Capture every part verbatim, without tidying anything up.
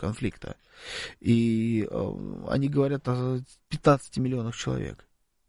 конфликта. И э, они говорят о пятнадцати миллионах человек.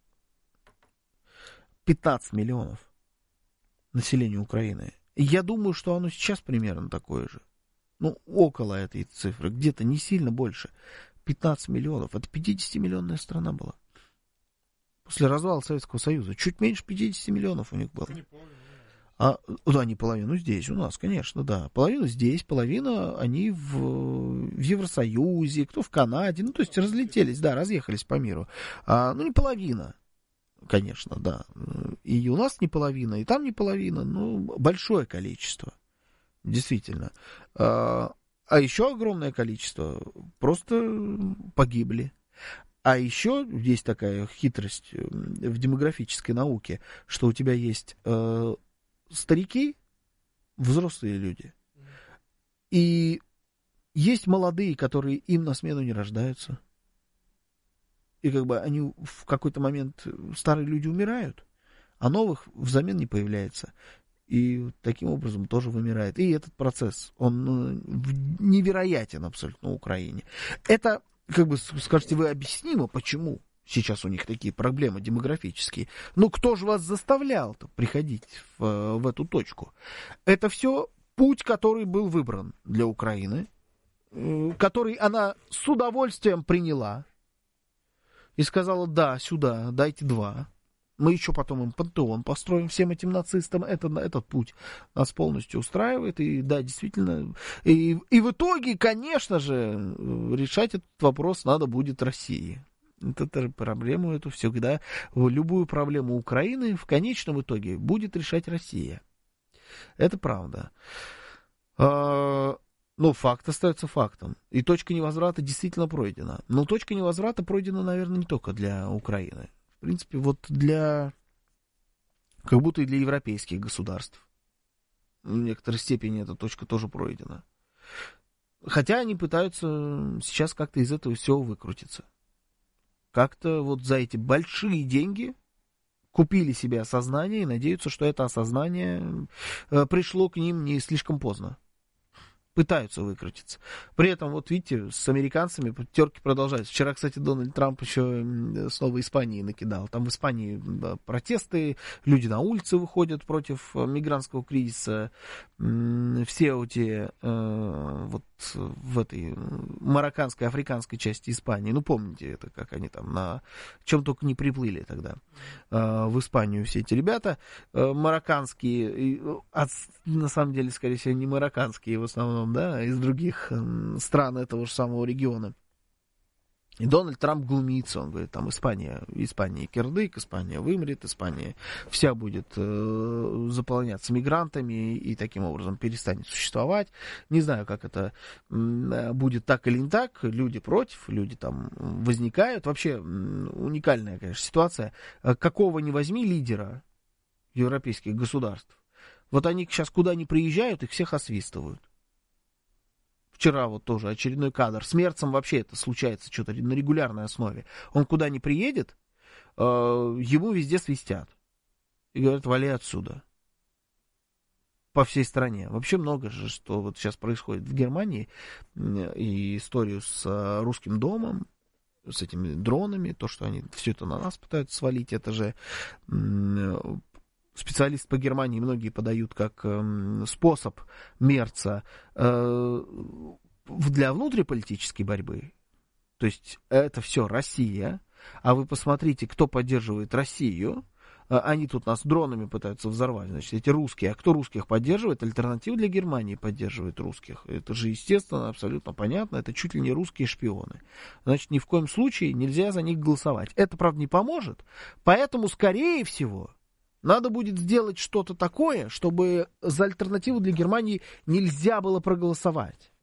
пятнадцать миллионов населения Украины. И я думаю, что оно сейчас примерно такое же. Ну, около этой цифры, где-то не сильно больше. пятнадцать миллионов. Это пятидесятимиллионная страна была. После развала Советского Союза. Чуть меньше пятидесяти миллионов у них было. А, да, не половину здесь у нас, конечно, да. Половина здесь, половина они в, в Евросоюзе, кто в Канаде. Ну, то есть разлетелись, да, разъехались по миру. А, ну, не половина, конечно, да. И у нас не половина, и там не половина. Ну, большое количество. Действительно. А, а еще огромное количество просто погибли. А еще есть такая хитрость в демографической науке, что у тебя есть э, старики, взрослые люди, и есть молодые, которые им на смену не рождаются. И как бы они в какой-то момент, старые люди умирают, а новых взамен не появляется. И таким образом тоже вымирает. И этот процесс, он ну, невероятен абсолютно на Украине. Это, как бы, скажете вы, объяснимо, почему сейчас у них такие проблемы демографические. Ну, кто же вас заставлял-то приходить в, в эту точку? Это все путь, который был выбран для Украины, который она с удовольствием приняла и сказала, да, сюда, дайте два. Мы еще потом им пантеон построим всем этим нацистам. Это, этот путь нас полностью устраивает. И да, действительно. И, и в итоге, конечно же, решать этот вопрос надо будет России. Эту проблему эту всегда, любую проблему Украины в конечном итоге будет решать Россия. Это правда. А, но факт остается фактом. И точка невозврата действительно пройдена. Но точка невозврата пройдена, наверное, не только для Украины. В принципе, вот для, как будто и для европейских государств. В некоторой степени эта точка тоже пройдена. Хотя они пытаются сейчас как-то из этого всего выкрутиться. Как-то вот за эти большие деньги купили себе осознание и надеются, что это осознание пришло к ним не слишком поздно. Пытаются выкрутиться. При этом, вот видите, с американцами терки продолжаются. Вчера, кстати, Дональд Трамп еще снова Испании накидал. Там в Испании протесты, люди на улицы выходят против мигрантского кризиса. Все эти вот в этой марокканской, африканской части Испании, ну, помните это, как они там на чем только не приплыли тогда в Испанию все эти ребята марокканские, а на самом деле, скорее всего, не марокканские в основном, да, из других стран этого же самого региона. И Дональд Трамп глумится, он говорит, там Испания, Испания кирдык, Испания вымрет, Испания вся будет э, заполняться мигрантами и таким образом перестанет существовать. Не знаю, как это э, будет так или не так, люди против, люди там возникают. Вообще уникальная, конечно, ситуация. Какого ни возьми лидера европейских государств, вот они сейчас куда ни приезжают, их всех освистывают. Вчера вот тоже очередной кадр. С Мерцем вообще это случается что-то на регулярной основе. Он куда ни приедет, э, ему везде свистят. И говорят, вали отсюда. По всей стране. Вообще много же, что вот сейчас происходит в Германии. И историю с русским домом, с этими дронами, то, что они все это на нас пытаются свалить, это же... Специалисты по Германии многие подают как э, способ Мерца э, для внутриполитической борьбы. То есть это все Россия. А вы посмотрите, кто поддерживает Россию. Они тут нас дронами пытаются взорвать. Значит, эти русские. А кто русских поддерживает? Альтернатива для Германии поддерживает русских. Это же, естественно, абсолютно понятно. Это чуть ли не русские шпионы. Значит, ни в коем случае нельзя за них голосовать. Это, правда, не поможет. Поэтому, скорее всего... Надо будет сделать что-то такое, чтобы за альтернативу для Германии нельзя было проголосовать.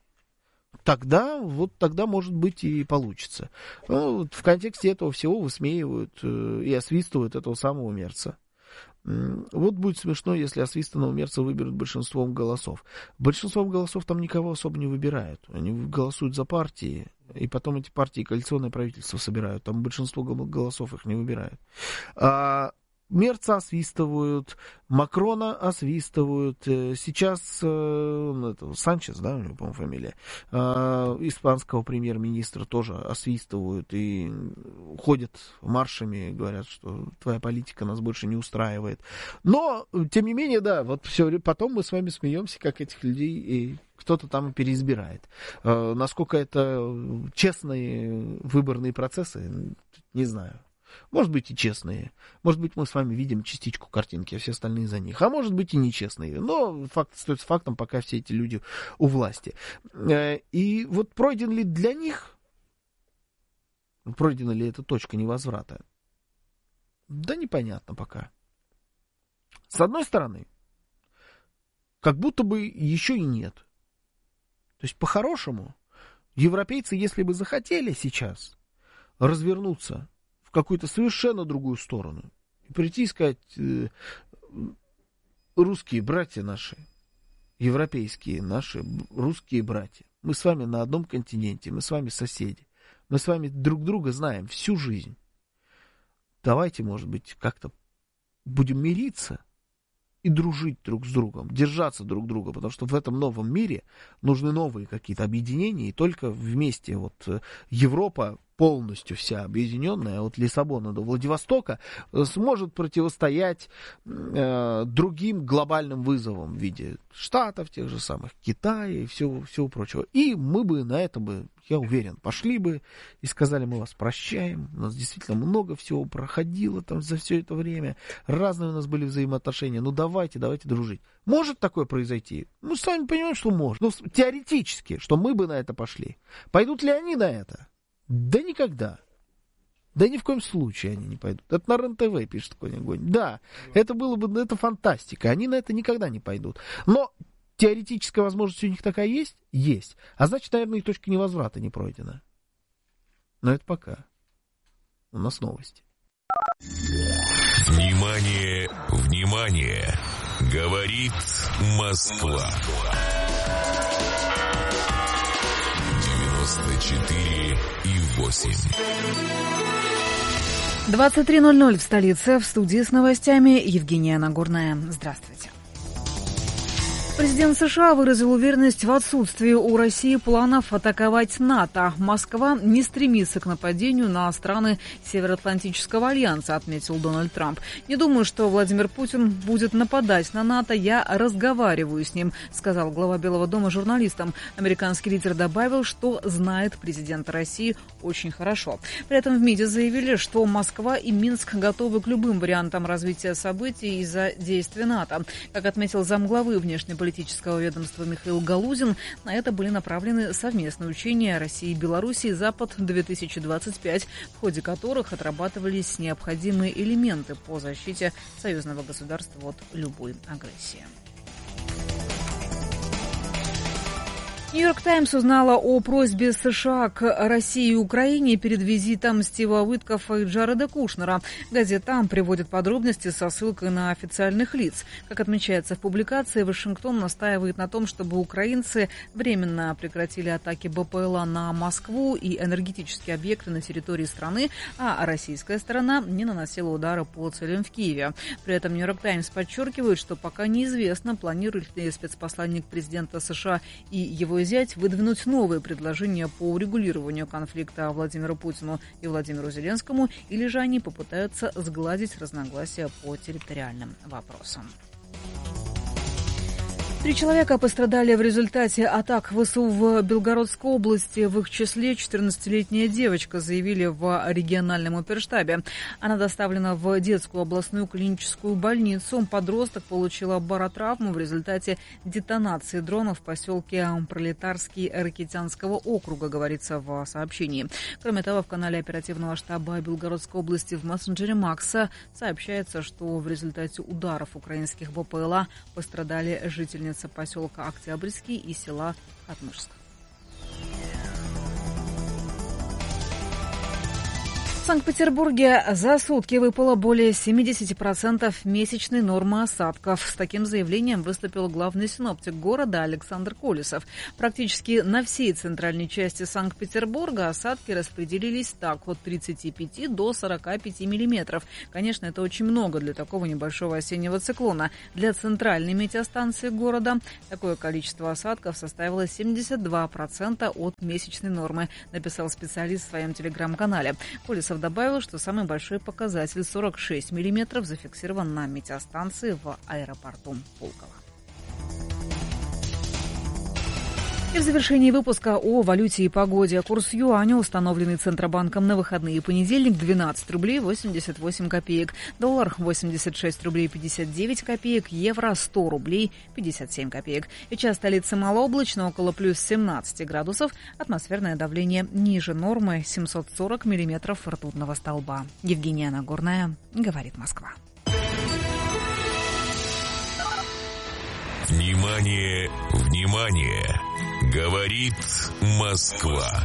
Тогда, вот тогда, может быть, и получится. Ну, вот в контексте этого всего высмеивают э, и освистывают этого самого Мерца. Вот будет смешно, если освистанного Мерца выберут большинством голосов. Большинством голосов там никого особо не выбирают. Они голосуют за партии, и потом эти партии коалиционное правительство собирают. Там большинство голосов их не выбирают. А Мерца освистывают, Макрона освистывают, сейчас э, это, Санчес, да, у него, по-моему, фамилия, э, испанского премьер-министра тоже освистывают и ходят маршами, говорят, что твоя политика нас больше не устраивает. Но, тем не менее, да, вот все, потом мы с вами смеемся, как этих людей и кто-то там переизбирает. Э, насколько это честные выборные процессы, не знаю. Может быть и честные. Может быть, мы с вами видим частичку картинки, а все остальные за них. А может быть и нечестные. Но факт остается фактом, пока все эти люди у власти. И вот пройден ли для них, пройдена ли эта точка невозврата? Да непонятно пока. С одной стороны, как будто бы еще и нет. То есть, по-хорошему, европейцы, если бы захотели сейчас развернуться в какую-то совершенно другую сторону. И прийти и сказать, э, русские братья наши, европейские наши русские братья, мы с вами на одном континенте, мы с вами соседи, мы с вами друг друга знаем всю жизнь. Давайте, может быть, как-то будем мириться и дружить друг с другом, держаться друг друга, потому что в этом новом мире нужны новые какие-то объединения, и только вместе вот Европа, полностью вся объединенная, от Лиссабона до Владивостока, сможет противостоять э, другим глобальным вызовам в виде Штатов, тех же самых, Китая и всего, всего прочего. И мы бы на это бы, я уверен, пошли бы и сказали, мы вас прощаем, у нас действительно много всего проходило там за все это время, разные у нас были взаимоотношения, ну давайте, давайте дружить. Может такое произойти? Мы с вами понимаем, что может. Ну, теоретически, что мы бы на это пошли. Пойдут ли они на это? Да никогда. Да ни в коем случае они не пойдут. Это на РЕН-ТВ пишет какой-нибудь. Да, это было бы, это фантастика. Они на это никогда не пойдут. Но теоретическая возможность у них такая есть? Есть. А значит, наверное, и точка невозврата не пройдена. Но это пока. У нас новости. Внимание, внимание! Говорит Москва. девяносто четыре и восемь. двадцать три ноль ноль в столице. В студии с новостями Евгения Нагорная. Здравствуйте. Президент США выразил уверенность в отсутствии у России планов атаковать НАТО. Москва не стремится к нападению на страны Североатлантического альянса, отметил Дональд Трамп. Не думаю, что Владимир Путин будет нападать на НАТО. Я разговариваю с ним, сказал глава Белого дома журналистам. Американский лидер добавил, что знает президента России очень хорошо. При этом в МИДе заявили, что Москва и Минск готовы к любым вариантам развития событий из-за действия НАТО. Как отметил замглавы внешнеполитического политического ведомства Михаил Галузин, на это были направлены совместные учения России и Белоруссии «Запад-две тысячи двадцать пять», в ходе которых отрабатывались необходимые элементы по защите союзного государства от любой агрессии. «Нью-Йорк Таймс» узнала о просьбе США к России и Украине перед визитом Стива Уиткоффа и Джареда Кушнера. Газета приводит подробности со ссылкой на официальных лиц. Как отмечается в публикации, Вашингтон настаивает на том, чтобы украинцы временно прекратили атаки БПЛА на Москву и энергетические объекты на территории страны, а российская сторона не наносила удара по целям в Киеве. При этом «Нью-Йорк Таймс» подчеркивает, что пока неизвестно, планирует ли спецпосланник президента США и его зять выдвинуть новые предложения по урегулированию конфликта Владимиру Путину и Владимиру Зеленскому, или же они попытаются сгладить разногласия по территориальным вопросам. Три человека пострадали в результате атак ВСУ в Белгородской области. В их числе четырнадцатилетняя девочка, заявили в региональном оперштабе. Она доставлена в детскую областную клиническую больницу. Подросток получила баротравму в результате детонации дрона в поселке Пролетарский Ракитянского округа, говорится в сообщении. Кроме того, в канале оперативного штаба Белгородской области в мессенджере Макса сообщается, что в результате ударов украинских БПЛА пострадали жительницы поселка Октябрьский и села Хатмышск. Санкт-Петербурге за сутки выпало более семьдесят процентов месячной нормы осадков. С таким заявлением выступил главный синоптик города Александр Колесов. Практически на всей центральной части Санкт-Петербурга осадки распределились так, от тридцати пяти до сорока пяти миллиметров. Конечно, это очень много для такого небольшого осеннего циклона. Для центральной метеостанции города такое количество осадков составило семьдесят два процента от месячной нормы, написал специалист в своем телеграм-канале. Колесов добавил, что самый большой показатель сорок шесть миллиметров зафиксирован на метеостанции в аэропорту Пулково. И в завершении выпуска о валюте и погоде. Курс юаня, установленный Центробанком на выходные, понедельник, двенадцать рублей восемьдесят восемь копеек. Доллар восемьдесят шесть рублей пятьдесят девять копеек. Евро сто рублей пятьдесят семь копеек. Сейчас столица малооблачно, около плюс семнадцать градусов. Атмосферное давление ниже нормы, семьсот сорок миллиметров ртутного столба. Евгения Нагорная, говорит Москва. Внимание, внимание! Говорит Москва.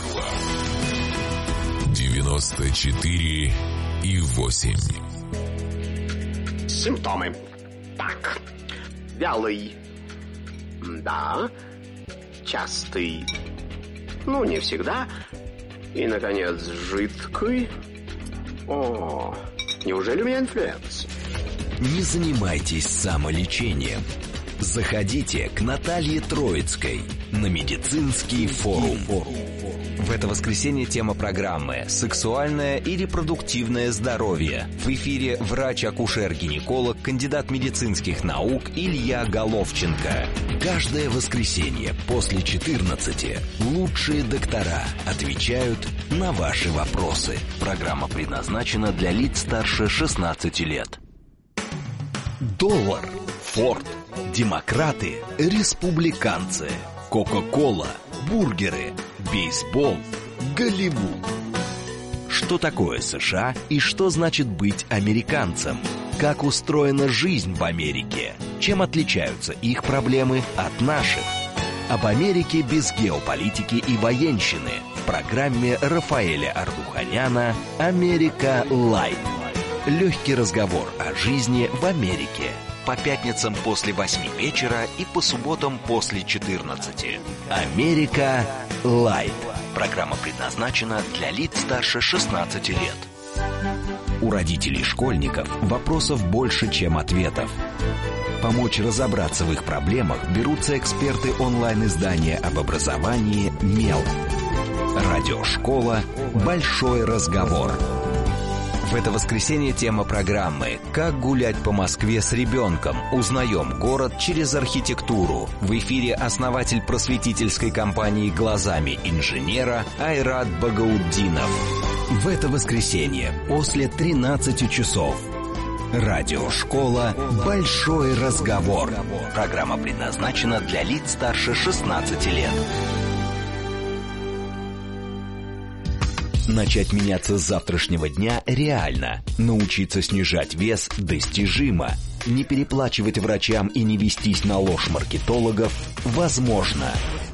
девяносто четыре и восемь. Симптомы. Так. Вялый. Да. Частый. Ну, не всегда. И, наконец, жидкий. О, неужели у меня инфлюенс? Не занимайтесь самолечением. Заходите к Наталье Троицкой на медицинский форум. В это воскресенье тема программы «Сексуальное и репродуктивное здоровье». В эфире врач-акушер-гинеколог, кандидат медицинских наук Илья Головченко. Каждое воскресенье после четырнадцати лучшие доктора отвечают на ваши вопросы. Программа предназначена для лиц старше шестнадцати лет. Доллар, Форд, демократы, республиканцы, Кока-кола, бургеры, бейсбол, Голливуд. Что такое США и что значит быть американцем? Как устроена жизнь в Америке? Чем отличаются их проблемы от наших? Об Америке без геополитики и военщины в программе Рафаэля Ардуханяна «Америка Лайт». Легкий разговор о жизни в Америке. По пятницам после восьми вечера и по субботам после четырнадцати. «Америка Лайт». Программа предназначена для лиц старше шестнадцати лет. У родителей школьников вопросов больше, чем ответов. Помочь разобраться в их проблемах берутся эксперты онлайн-издания об образовании «Мел». Радиошкола «Большой разговор». В это воскресенье тема программы «Как гулять по Москве с ребенком? Узнаем город через архитектуру». В эфире основатель просветительской компании «Глазами инженера» Айрат Багаутдинов. В это воскресенье после тринадцати часов. Радиошкола «Большой разговор». Программа предназначена для лиц старше шестнадцати лет. Начать меняться с завтрашнего дня реально. Научиться снижать вес достижимо. Не переплачивать врачам и не вестись на ложь маркетологов возможно.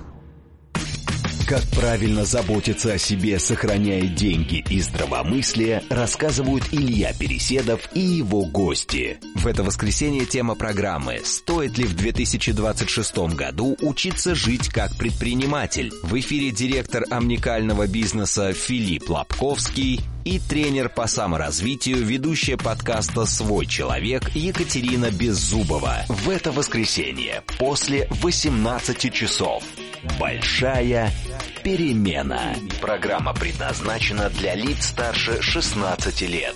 Как правильно заботиться о себе, сохраняя деньги и здравомыслие, рассказывают Илья Переседов и его гости. В это воскресенье тема программы «Стоит ли в две тысячи двадцать шестом году учиться жить как предприниматель?» В эфире директор омникального бизнеса Филипп Лобковский и тренер по саморазвитию, ведущая подкаста «Свой человек» Екатерина Беззубова. В это воскресенье после восемнадцати часов. Большая перемена. Программа предназначена для лиц старше шестнадцати лет.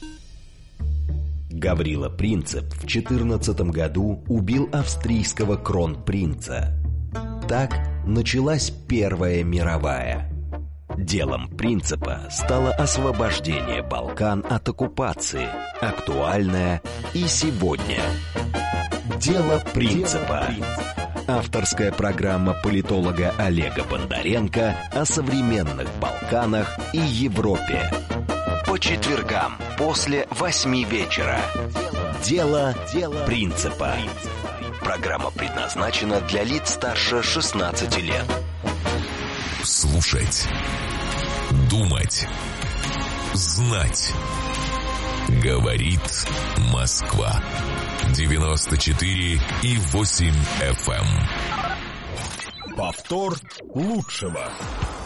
Гаврила Принцип в четырнадцатом году убил австрийского кронпринца. Так началась Первая мировая. Делом Принципа стало освобождение Балкан от оккупации, актуальное и сегодня. Дело Принципа. Авторская программа политолога Олега Бондаренко о современных Балканах и Европе. По четвергам после восьми вечера. Дело Принципа. Программа предназначена для лиц старше шестнадцати лет. Слушать, думать, знать. Говорит Москва. девяносто четыре и восемь эф эм. Повтор лучшего.